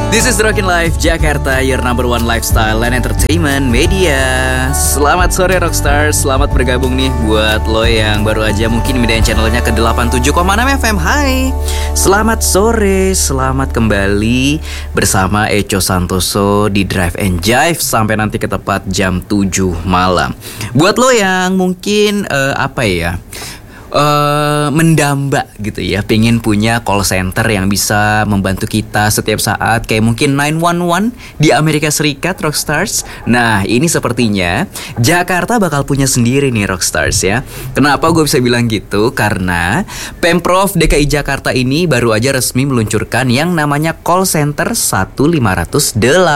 This is Rockin' Life Jakarta, your number one lifestyle and entertainment media. Selamat sore Rockstars, selamat bergabung nih buat lo yang baru aja mungkin pindahin channelnya ke 87,6 FM. Hai, selamat sore, selamat kembali bersama Echo Santoso di Drive and Jive sampai nanti ke tepat jam 7 malam. Buat lo yang mungkin mendamba gitu ya, pengen punya call center yang bisa membantu kita setiap saat, kayak mungkin 911 di Amerika Serikat, Rockstars. Nah, ini sepertinya Jakarta bakal punya sendiri nih, Rockstars ya. Kenapa gue bisa bilang gitu? Karena Pemprov DKI Jakarta ini baru aja resmi meluncurkan yang namanya call center 1500813.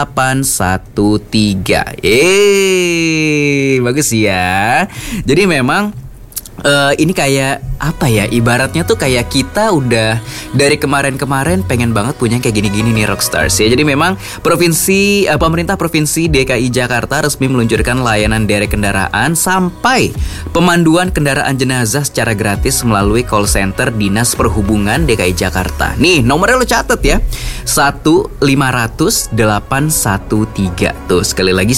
Bagus ya. Jadi memang ini kayak apa ya, ibaratnya tuh kayak kita udah dari kemarin-kemarin pengen banget punya kayak gini-gini nih, Rockstars ya. Jadi memang pemerintah Provinsi DKI Jakarta resmi meluncurkan layanan derek kendaraan sampai pemanduan kendaraan jenazah secara gratis melalui call center Dinas Perhubungan DKI Jakarta. Nih, nomornya lo catet ya, 1500813. Tuh, sekali lagi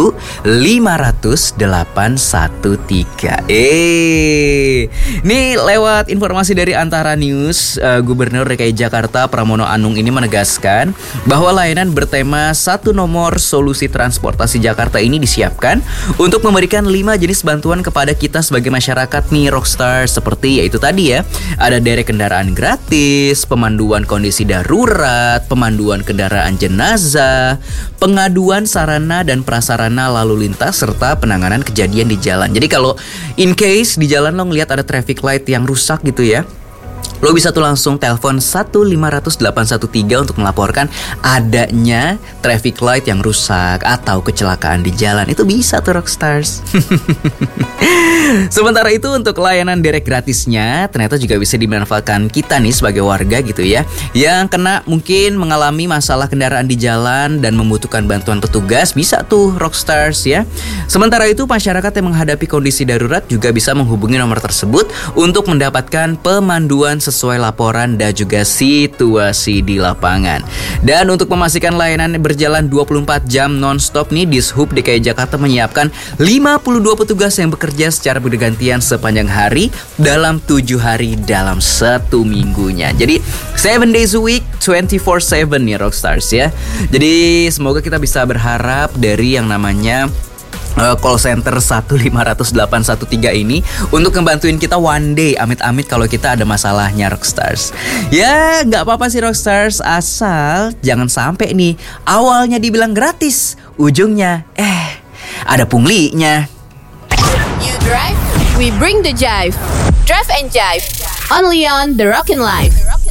1500813. Nih, lewat informasi dari Antara News, Gubernur DKI Jakarta Pramono Anung ini menegaskan bahwa layanan bertema satu nomor solusi transportasi Jakarta ini disiapkan untuk memberikan 5 jenis bantuan kepada kita sebagai masyarakat nih, Rockstar. Seperti yaitu tadi ya, ada derek kendaraan gratis, pemanduan kondisi darurat, pemanduan kendaraan jenazah, pengaduan sarana dan prasarana lalu lintas, serta penanganan kejadian di jalan. Jadi kalau in case di jalan lo ngeliat ada traffic light yang rusak gitu ya, lo bisa tuh langsung telepon 1500813 untuk melaporkan adanya traffic light yang rusak atau kecelakaan di jalan. Itu bisa tuh, Rockstars. Sementara itu untuk layanan derek gratisnya ternyata juga bisa dimanfaatkan kita nih sebagai warga gitu ya, yang kena mungkin mengalami masalah kendaraan di jalan dan membutuhkan bantuan petugas. Bisa tuh, Rockstars ya. Sementara itu masyarakat yang menghadapi kondisi darurat juga bisa menghubungi nomor tersebut untuk mendapatkan pemanduan sesuai laporan dan juga situasi di lapangan. Dan untuk memastikan layanan berjalan 24 jam non-stop nih, Dishub DKI Jakarta menyiapkan 52 petugas yang bekerja secara bergantian sepanjang hari dalam 7 hari dalam 1 minggunya. Jadi 7 days a week, 24/7 nih, Rockstars ya. Jadi semoga kita bisa berharap dari yang namanya call center 1500813 ini untuk ngebantuin kita one day, amit-amit kalau kita ada masalahnya, Rockstars. Ya nggak apa-apa sih, Rockstars, asal jangan sampai nih awalnya dibilang gratis, ujungnya ada punglinya. You drive, we bring the jive. Drive and Jive, only on the Rockin' Life.